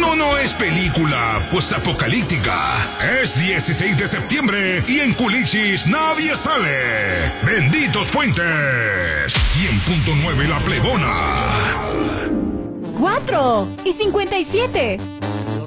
no es película postapocalíptica. Es 16 de septiembre y en Culichis nadie sale. ¡Benditos puentes! 100.9 La Plebona. 4 y 57.